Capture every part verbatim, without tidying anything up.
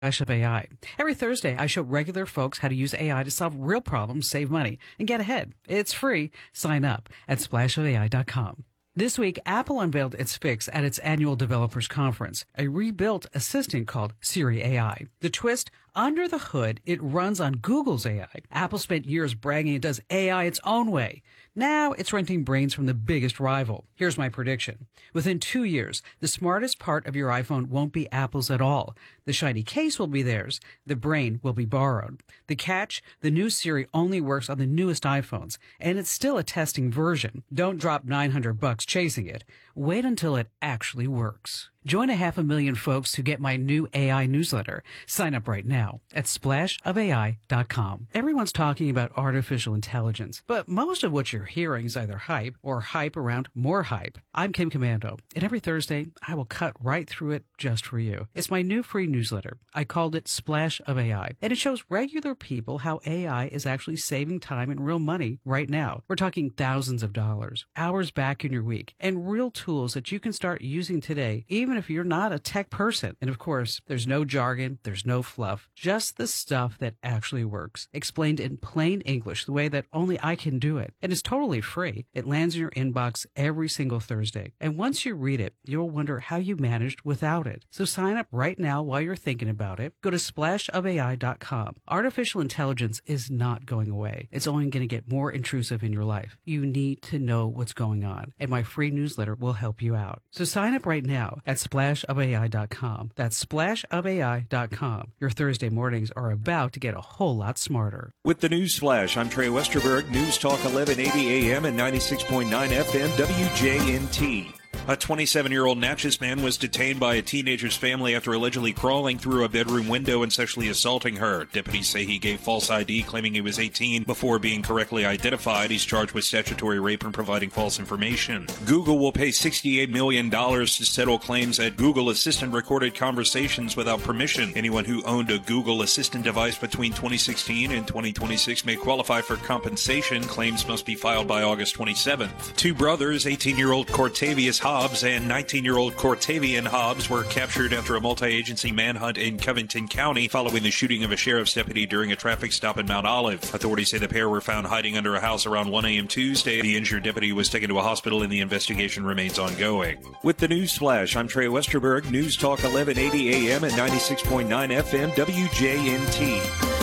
of A I. Every Thursday, I show regular folks how to use A I to solve real problems, save money, and get ahead. It's free. Sign up at splash of A I dot com. This week, Apple unveiled its fix at its annual developers conference, a rebuilt assistant called Siri A I. The twist, under the hood, it runs on Google's A I. Apple spent years bragging it does A I its own way. Now it's renting brains from the biggest rival. Here's my prediction. Within two years, the smartest part of your iPhone won't be Apple's at all. The shiny case will be theirs. The brain will be borrowed. The catch, the new Siri only works on the newest iPhones, and it's still a testing version. Don't drop nine hundred bucks chasing it. Wait until it actually works. Join a half a million folks who get my new A I newsletter. Sign up right now at splash of A I dot com. Everyone's talking about artificial intelligence, but most of what you're hearing is either hype or hype around more hype. I'm Kim Commando, and every Thursday I will cut right through it just for you. It's my new free newsletter. I called it Splash of A I, and it shows regular people how A I is actually saving time and real money right now. We're talking thousands of dollars, hours back in your week, and real tools that you can start using today, even if you're not a tech person. And of course, there's no jargon, there's no fluff, just the stuff that actually works, explained in plain English the way that only I can do it. And it's totally free. It lands in your inbox every single Thursday. And once you read it, you'll wonder how you managed without it. So sign up right now while you're thinking about it. Go to splash of A I dot com. Artificial intelligence is not going away. It's only going to get more intrusive in your life. You need to know what's going on, and my free newsletter will help you out. So sign up right now at splash of A I dot com. That's splash of A I dot com. Your Thursday mornings are about to get a whole lot smarter. With the News Flash, I'm Trey Westerberg, News Talk eleven eighty A M and ninety-six point nine F M W J N T. A twenty-seven-year-old Natchez man was detained by a teenager's family after allegedly crawling through a bedroom window and sexually assaulting her. Deputies say he gave false I D claiming he was eighteen before being correctly identified. He's charged with statutory rape and providing false information. Google will pay sixty-eight million dollars to settle claims that Google Assistant recorded conversations without permission. Anyone who owned a Google Assistant device between twenty sixteen and twenty twenty-six may qualify for compensation. Claims must be filed by August twenty-seventh. Two brothers, eighteen-year-old Cortavius Hobbs and nineteen-year-old Cortavian Hobbs, were captured after a multi-agency manhunt in Covington County following the shooting of a sheriff's deputy during a traffic stop in Mount Olive. Authorities say the pair were found hiding under a house around one A M Tuesday. The injured deputy was taken to a hospital and the investigation remains ongoing. With the News Flash, I'm Trey Westerberg, News Talk eleven eighty A M and ninety-six point nine F M W J N T.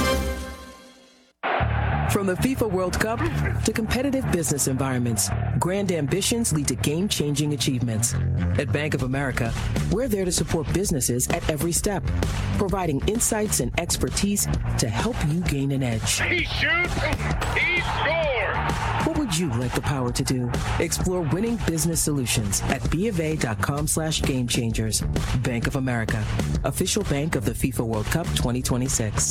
From the FIFA World Cup to competitive business environments, grand ambitions lead to game-changing achievements. At Bank of America, we're there to support businesses at every step, providing insights and expertise to help you gain an edge. He shoots, he scores! What would you like the power to do? Explore winning business solutions at BofA.com slash game changers. Bank of America, official bank of the FIFA World Cup twenty twenty-six.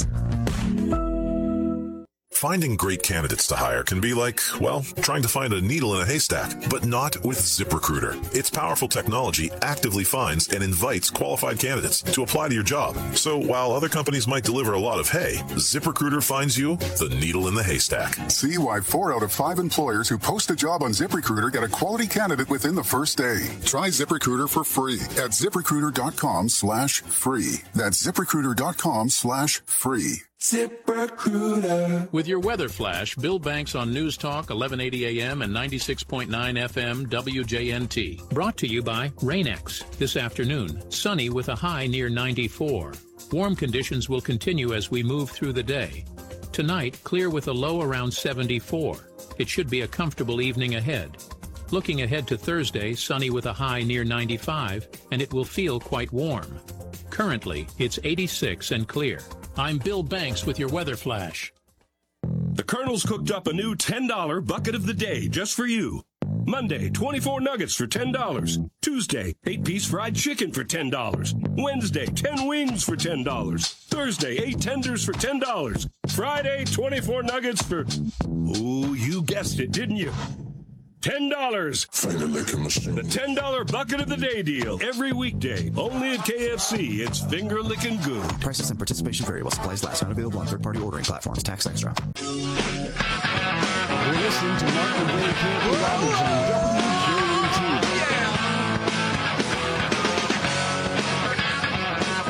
Finding great candidates to hire can be like, well, trying to find a needle in a haystack, but not with ZipRecruiter. Its powerful technology actively finds and invites qualified candidates to apply to your job. So while other companies might deliver a lot of hay, ZipRecruiter finds you the needle in the haystack. See why four out of five employers who post a job on ZipRecruiter get a quality candidate within the first day. Try ZipRecruiter for free at ZipRecruiter.com slash free. That's ZipRecruiter.com slash free. ZipRecruiter. With your weather flash, Bill Banks on News Talk eleven eighty A M and ninety-six point nine F M W J N T. Brought to you by Rain-X. This afternoon, sunny with a high near ninety-four. Warm conditions will continue as we move through the day. Tonight, clear with a low around seventy-four. It should be a comfortable evening ahead. Looking ahead to Thursday, sunny with a high near ninety-five, and it will feel quite warm. Currently, it's eighty-six and clear. I'm Bill Banks with your weather flash. The Colonel's cooked up a new ten dollar bucket of the day just for you. Monday, twenty-four nuggets for ten dollars. Tuesday, eight-piece fried chicken for ten dollars. Wednesday, ten wings for ten dollars. Thursday, eight tenders for ten dollars. Friday, twenty-four nuggets for... Oh, you guessed it, didn't you? ten dollars. Finger licking machine. The ten dollar bucket of the day deal. Every weekday. Only at K F C. It's finger licking good. Prices and participation vary while supplies last. Not available on third-party ordering platforms. Tax extra. You're listening to Mark and Billy Campbell Robbins on W J N T.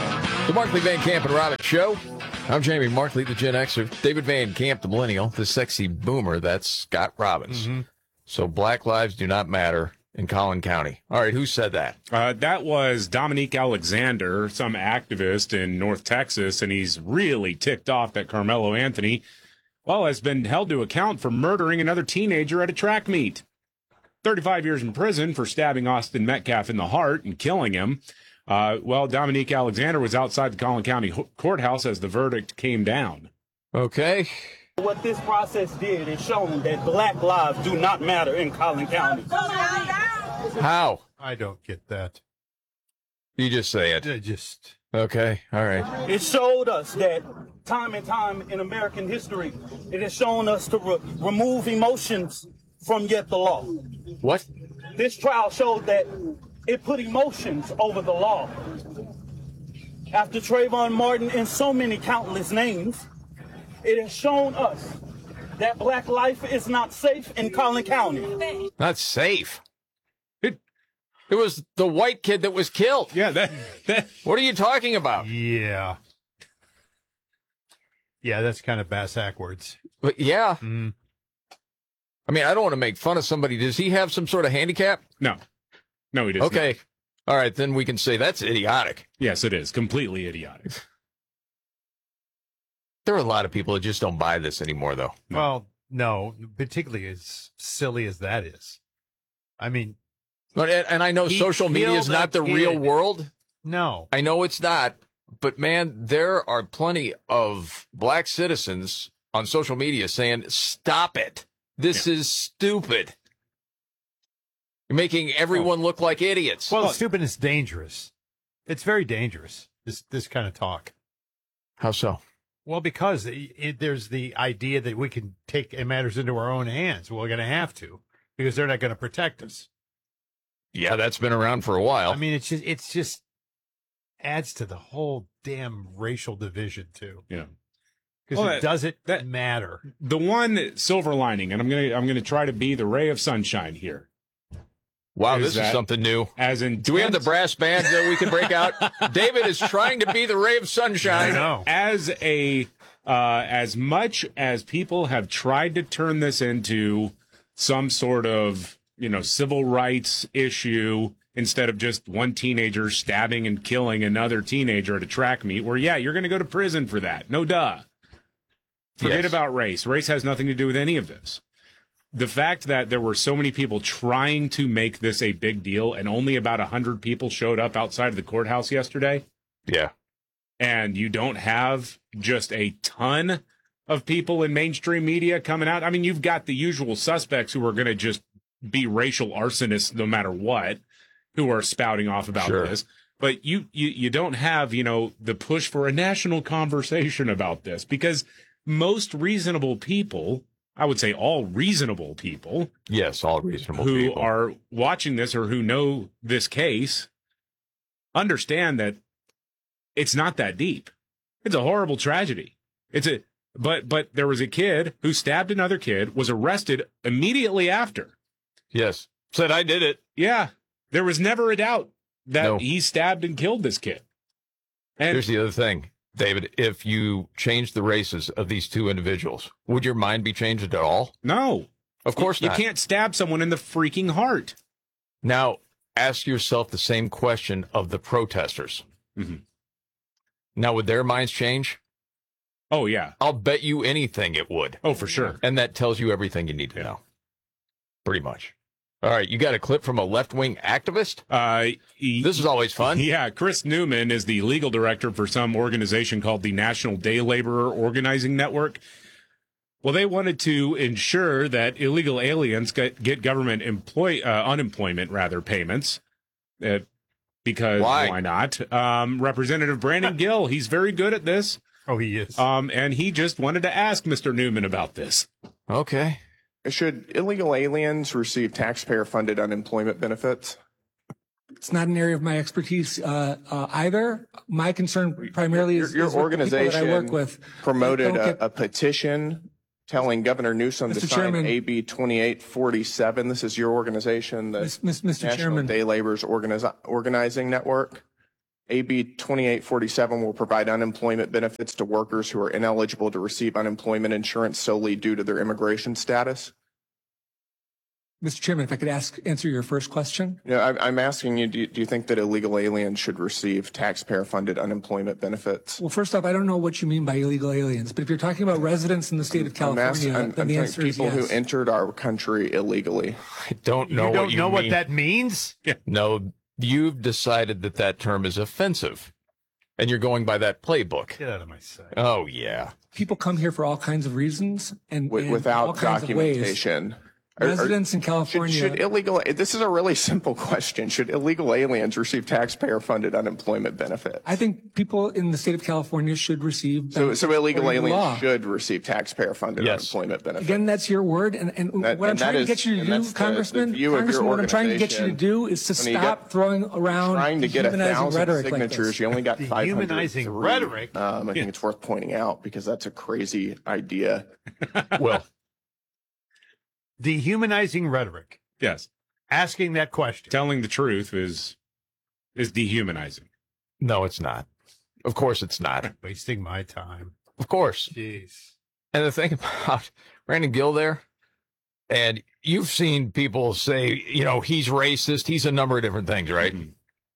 The Markley, Van Camp, and Robbins Show. I'm Jamie Markley, the Gen Xer. David Van Camp, the Millennial. The sexy boomer, that's Scott Robbins. Mm-hmm. So black lives do not matter in Collin County. All right, who said that? Uh, that was Dominique Alexander, some activist in North Texas, and he's really ticked off that Carmelo Anthony, well, has been held to account for murdering another teenager at a track meet. thirty-five years in prison for stabbing Austin Metcalf in the heart and killing him. Uh, well, Dominique Alexander was outside the Collin County courthouse as the verdict came down. Okay. What this process did is shown that black lives do not matter in Collin County. How? I don't get that. You just say it. I just. Okay, all right. It showed us that time and time in American history, it has shown us to re- remove emotions from yet the law. What? This trial showed that it put emotions over the law. After Trayvon Martin and so many countless names, it has shown us that black life is not safe in Collin County. Not safe? It, it was the white kid that was killed. Yeah, that, that. What are you talking about? Yeah. Yeah, that's kind of backwards. But yeah. Mm. I mean, I don't want to make fun of somebody. Does he have some sort of handicap? No. No, he does okay. not. All right, then we can say that's idiotic. Yes, it is. Completely idiotic. There are a lot of people that just don't buy this anymore, though. No. Well, no, particularly as silly as that is. I mean... But, and I know social media is not the real world. No. I know it's not. But, man, there are plenty of black citizens on social media saying, stop it. This yeah. is stupid. You're making everyone look like idiots. Well, stupid is dangerous. It's very dangerous, this this kind of talk. How so? Well, because it, it, there's the idea that we can take matters into our own hands. Well, we're going to have to, because they're not going to protect us. Yeah, that's been around for a while. I mean, it's just it's just adds to the whole damn racial division, too. Yeah. Because well, it doesn't that, matter. The one silver lining, and I'm gonna I'm gonna try to be the ray of sunshine here. Wow, is this is something new. As in, do we have the brass band that we can break out? David is trying to be the ray of sunshine. I know. As a uh, as much as people have tried to turn this into some sort of you know civil rights issue instead of just one teenager stabbing and killing another teenager at a track meet, where yeah, you're going to go to prison for that. No duh. Forget yes. about race. Race has nothing to do with any of this. The fact that there were so many people trying to make this a big deal and only about one hundred people showed up outside of the courthouse yesterday. Yeah. And you don't have just a ton of people in mainstream media coming out. I mean, you've got the usual suspects who are going to just be racial arsonists no matter what, who are spouting off about sure. this. But you, you, you don't have, you know, the push for a national conversation about this, because most reasonable people, I would say all reasonable people. Yes, all reasonable who people. Who are watching this or who know this case understand that it's not that deep. It's a horrible tragedy. It's a but but there was a kid who stabbed another kid, was arrested immediately after. Yes. Said I did it. Yeah. There was never a doubt that no. he stabbed and killed this kid. And here's the other thing. David, if you change the races of these two individuals, would your mind be changed at all? No. Of course you, not. You can't stab someone in the freaking heart. Now, ask yourself the same question of the protesters. Mm-hmm. Now, would their minds change? Oh, yeah. I'll bet you anything it would. Oh, for sure. And that tells you everything you need to yeah. know. Pretty much. All right, you got a clip from a left-wing activist? Uh, he, this is always fun. Yeah, Chris Newman is the legal director for some organization called the National Day Laborer Organizing Network. Well, they wanted to ensure that illegal aliens get, get government employ uh, unemployment rather payments. Uh, because why, why not? Um, Representative Brandon Gill, he's very good at this. Oh, he is. Um, and he just wanted to ask Mister Newman about this. Okay. Should illegal aliens receive taxpayer-funded unemployment benefits? It's not an area of my expertise uh, uh, either. My concern primarily is, your, your is with organization the people that I work with. promoted a, get... a petition telling Governor Newsom Mister to sign Chairman, A B twenty-eight forty-seven. This is your organization, the Mister National Chairman. Day Laborers Organiz- Organizing Network. A B twenty-eight forty-seven will provide unemployment benefits to workers who are ineligible to receive unemployment insurance solely due to their immigration status. Mister Chairman, if I could ask, answer your first question. You know, I, I'm asking you, do, you, do you think that illegal aliens should receive taxpayer-funded unemployment benefits? Well, first off, I don't know what you mean by illegal aliens, but if you're talking about residents in the state of California, I'm asking, I'm, then I'm the talking answer is people yes. who entered our country illegally. I don't know you don't what you know mean. what that means? No, you've decided that that term is offensive, and you're going by that playbook. Get out of my sight. Oh, yeah. People come here for all kinds of reasons and, With, and without all kinds documentation. of ways. Residents in California. Should, should illegal, this is a really simple question. Should illegal aliens receive taxpayer-funded unemployment benefits? I think people in the state of California should receive. So, so illegal according to aliens law. should receive taxpayer-funded Yes. unemployment benefits. Again, that's your word, and, and That- what I'm and that trying to is- get you to and do, that's the- Congressman, the view of your Congressman, what I'm trying to get you to organization. do is to When you stop get- throwing around Trying to get a dehumanizing thousand rhetoric like signatures, this. you only got five hundred. Dehumanizing rhetoric? Um, I think it's worth pointing out because that's a crazy idea. Well, Dehumanizing rhetoric. Yes. Asking that question. Telling the truth is is dehumanizing. no, it's not. Of course it's not. Wasting my time. Of course. Jeez. And the thing about Brandon Gill there, and you've seen people say, you know, he's racist. He's a number of different things, right? Mm-hmm.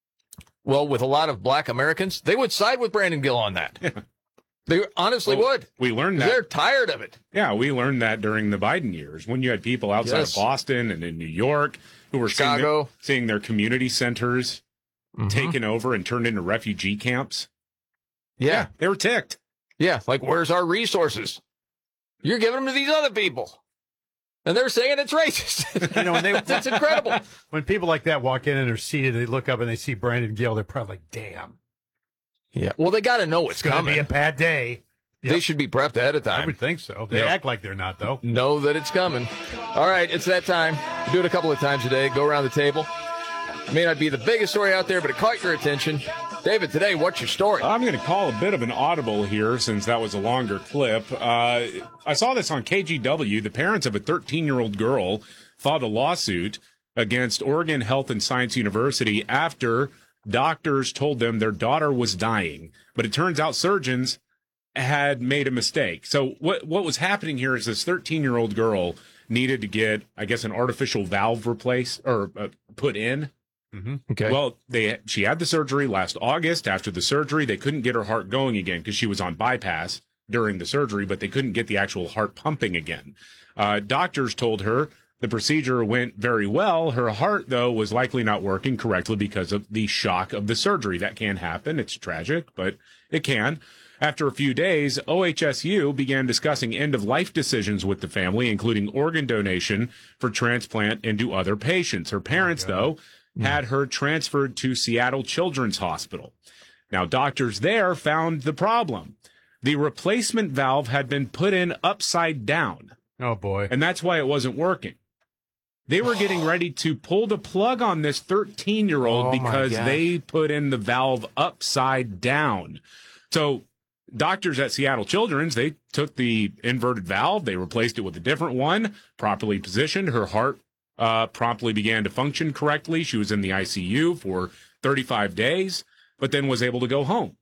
Well, with a lot of black Americans, they would side with Brandon Gill on that. They honestly Well, would. We learned that. They're tired of it. Yeah, we learned that during the Biden years when you had people outside Yes. of Boston and in New York who were seeing Chicago. their, seeing their community centers Mhm. taken over and turned into refugee camps. Yeah. They were ticked. Yeah. Like, where's our resources? You're giving them to these other people. And they're saying it's racist. You know, when they, That's incredible. when people like that walk in and they're seated, they look up and they see Brandon Gill, they're probably like, damn. Yeah. Well, they got to know it's It's going to coming. be a bad day. They should be prepped ahead of I time. would think so. They Yep. act like they're not, though. Know that it's coming. All right, it's that time. Do it a couple of times a day. Go around the table. It may not be the biggest story out there, but it caught your attention. David, today, what's your story? I'm going to call a bit of an audible here since that was a longer clip. Uh, I saw this on K G W. The parents of a thirteen-year-old girl filed a lawsuit against Oregon Health and Science University after doctors told them their daughter was dying. But it turns out surgeons had made a mistake. So what what was happening here is this thirteen-year-old girl needed to get, I guess, an artificial valve replaced or uh, put in. Mm-hmm. Okay. Well, they she had the surgery last August. After the surgery, they couldn't get her heart going again because she was on bypass during the surgery, but they couldn't get the actual heart pumping again. Uh, doctors told her the procedure went very well. Her heart, though, was likely not working correctly because of the shock of the surgery. That can happen. It's tragic, but it can. After a few days, O H S U began discussing end-of-life decisions with the family, including organ donation for transplant into other patients. Her parents, though, had her transferred to Seattle Children's Hospital. Now, doctors there found the problem. The replacement valve had been put in upside down. Oh, boy. And that's why it wasn't working. They were getting ready to pull the plug on this thirteen-year-old Oh, my because gosh. they put in the valve upside down. So doctors at Seattle Children's, they took the inverted valve, they replaced it with a different one, properly positioned. Her heart uh, promptly began to function correctly. She was in the I C U for thirty-five days, but then was able to go home.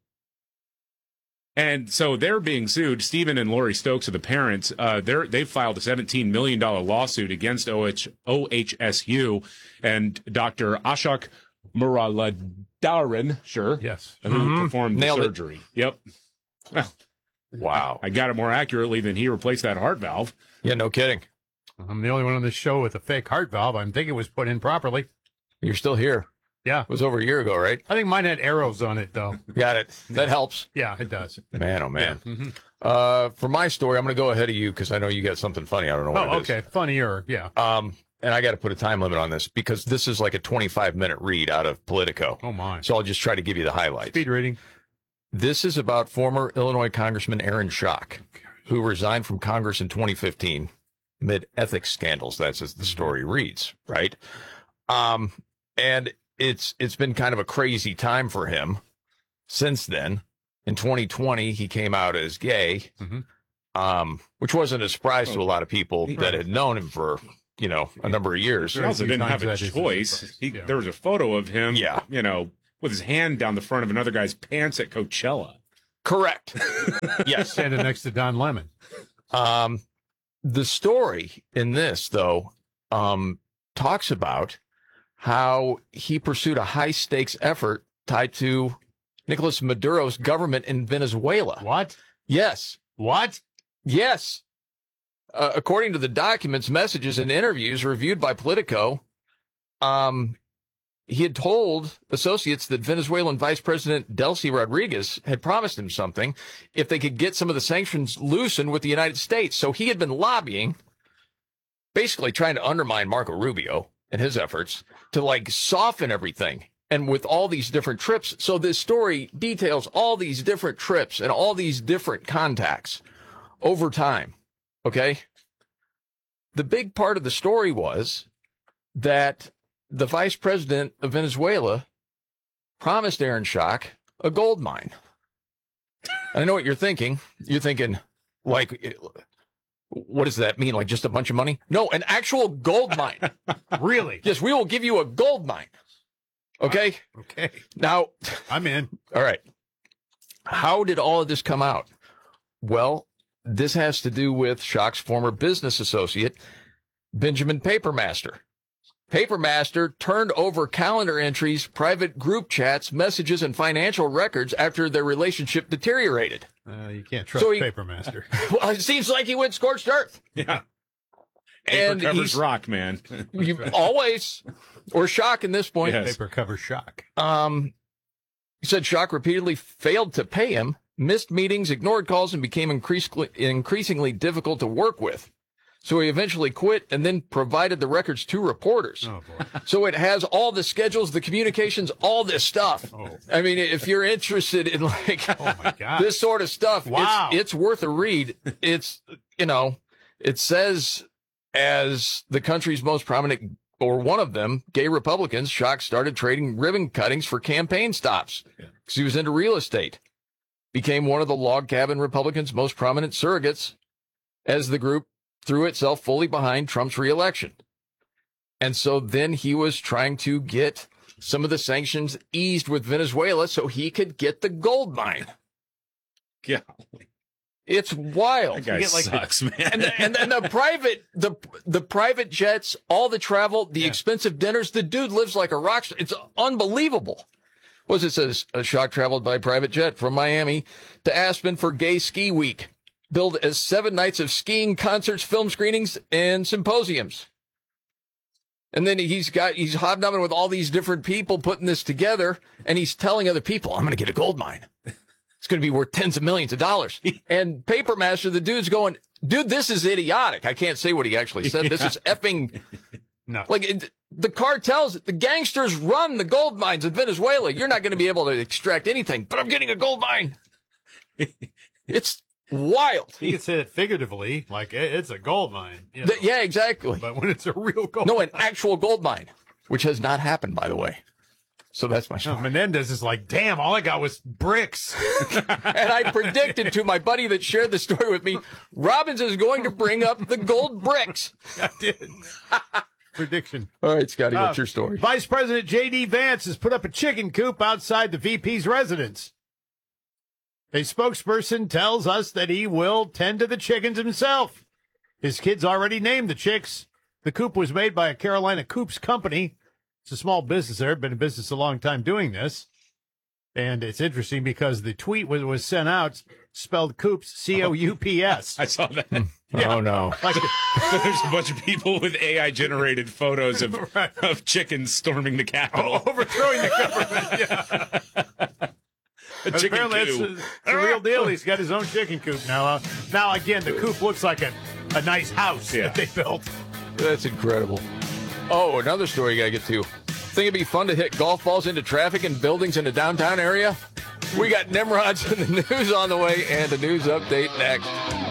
And so they're being sued. Stephen and Lori Stokes are the parents. Uh, they're, they've filed a seventeen million dollars lawsuit against O H S U and Doctor Ashok Muralidharan, sure, Yes. who Mhm. performed the Nailed it. surgery. Yep. Well, Wow. I got it more accurately than he replaced that heart valve. Yeah, no kidding. I'm the only one on this show with a fake heart valve. I think it was put in properly. You're still here. Yeah. It was over a year ago, right? I think mine had arrows on it, though. Got it. That helps. Yeah, it does. Man, oh, man. Mhm. Uh, for my story, I'm going to go ahead of you because I know you got something funny. I don't know what Oh, it is. okay. Funnier. Yeah. Um, and I got to put a time limit on this because this is like a twenty-five minute read out of Politico. Oh, my. So I'll just try to give you the highlights. Speed reading. This is about former Illinois Congressman Aaron Schock, who resigned from Congress in twenty fifteen amid ethics scandals. That's as the story reads, right? Um, and it's it's been kind of a crazy time for him since then. In twenty twenty, he came out as gay, Mhm. um, which wasn't a surprise to a lot of people that had known him for, you know, a number of years. He also few didn't have times a that is a choice. surprise. He, Yeah. There was a photo of him, Yeah. you know, with his hand down the front of another guy's pants at Coachella. Correct. Yes. Standing next to Don Lemon. Um, the story in this, though, um, talks about how he pursued a high-stakes effort tied to Nicolas Maduro's government in Venezuela. What? Yes. What? Yes. Uh, according to the documents, messages, and interviews reviewed by Politico, um, he had told associates that Venezuelan Vice President Delcy Rodriguez had promised him something if they could get some of the sanctions loosened with the United States. So he had been lobbying, basically trying to undermine Marco Rubio and his efforts to like soften everything. And with all these different trips. So this story details all these different trips and all these different contacts over time. Okay. The big part of the story was that the vice president of Venezuela promised Aaron Schock a gold mine. I know what you're thinking. You're thinking, like, what does that mean? Like just a bunch of money? No, an actual gold mine. Really? Yes, we will give you a gold mine. Okay? Okay. Now, I'm in. All right. How did all of this come out? Well, this has to do with Schock's former business associate, Benjamin Papermaster. Papermaster turned over calendar entries, private group chats, messages, and financial records after their relationship deteriorated. Uh, you can't trust So he- Papermaster. Well, it seems like he went scorched earth. Yeah. Paper And covers he's rock, man. you, always, or Schock in this point. Yes. Paper cover shock. Um, he said Schock repeatedly failed to pay him, missed meetings, ignored calls, and became increasingly, increasingly difficult to work with. So he eventually quit and then provided the records to reporters. Oh, boy. So it has all the schedules, the communications, all this stuff. Oh. I mean, if you're interested in like Oh, my God. this sort of stuff, Wow. it's, it's worth a read. It's, you know, it says as the country's most prominent, or one of them, gay Republicans, Schock started trading ribbon cuttings for campaign stops because he was into real estate. Became one of the log cabin Republicans' most prominent surrogates as the group threw itself fully behind Trump's reelection. And so then he was trying to get some of the sanctions eased with Venezuela so he could get the gold mine. Yeah. It's wild. That guy You get, like, sucks, man. And and then the private the the private jets, all the travel, the Yeah. expensive dinners. The dude lives like a rock star. It's unbelievable. Was it says a Schock traveled by private jet from Miami to Aspen for Gay Ski Week, billed as seven nights of skiing, concerts, film screenings, and symposiums. And then he's got he's hobnobbing with all these different people putting this together, and he's telling other people, "I'm going to get a gold mine. It's going to be worth tens of millions of dollars." And Papermaster, the dude's going, "Dude, this is idiotic." I can't say what he actually said. This is effing No. like it, the cartels, the gangsters run the gold mines in Venezuela. You're not going to be able to extract anything, but I'm getting a gold mine. It's wild. You can say it figuratively, like it- it's a gold mine. you know. Th- yeah, exactly. But when it's a real gold No, mine. an actual gold mine, which has not happened, by the way. So that's my No, story. Menendez is like, damn, all I got was bricks. And I predicted to my buddy that shared the story with me, Robbins is going to bring up the gold bricks. I did. Prediction. All right, Scotty, what's Uh, your story? Vice President J D. Vance has put up a chicken coop outside the V P's residence. A spokesperson tells us that he will tend to the chickens himself. His kids already named the chicks. The coop was made by a Carolina Coops company. It's a small business there. Been in business a long time doing this. And it's interesting because the tweet was, was sent out, spelled Coops, C O U P S. I saw that. Yeah. Oh, no. Like, There's a bunch of people with A I generated photos of Right. of chickens storming the Capitol. overthrowing the government. Yeah. A chicken Apparently, it's, coop. it's the real deal. He's got his own chicken coop now. Uh, now, again, the coop looks like a, a nice house Yeah. that they built. That's incredible. Oh, another story you got to get to. Think it'd be fun to hit golf balls into traffic and buildings in the downtown area? We got Nimrods in the news on the way and a news update next.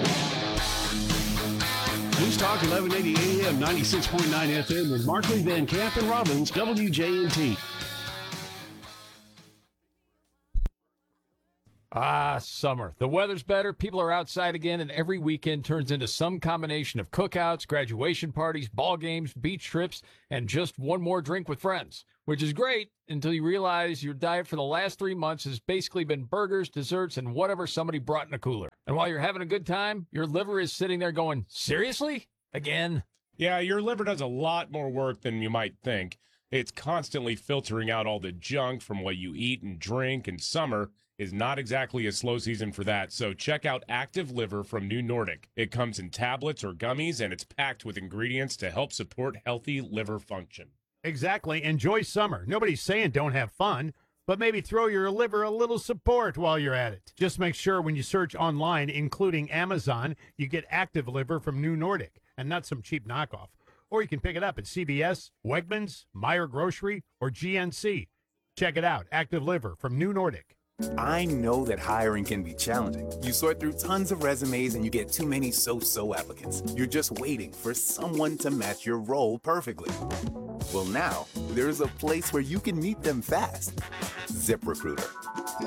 News Talk eleven eighty A M, ninety-six point nine F M with Markley, Van Camp, and Robbins, W J N T. Ah, summer. The weather's better, people are outside again, and every weekend turns into some combination of cookouts, graduation parties, ball games, beach trips, and just one more drink with friends, which is great until you realize your diet for the last three months has basically been burgers, desserts, and whatever somebody brought in a cooler. And while you're having a good time, your liver is sitting there going, seriously? Again? Yeah, your liver does a lot more work than you might think. It's constantly filtering out all the junk from what you eat and drink, and summer is not exactly a slow season for that. So check out Active Liver from New Nordic. It comes in tablets or gummies, and it's packed with ingredients to help support healthy liver function. Exactly. Enjoy summer. Nobody's saying don't have fun, but maybe throw your liver a little support while you're at it. Just make sure when you search online, including Amazon, you get Active Liver from New Nordic and not some cheap knockoff. Or you can pick it up at C V S, Wegmans, Meijer Grocery, or G N C. Check it out. Active Liver from New Nordic. I know that hiring can be challenging. You sort through tons of resumes and you get too many so-so applicants. You're just waiting for someone to match your role perfectly. Well, now, there's a place where you can meet them fast. ZipRecruiter.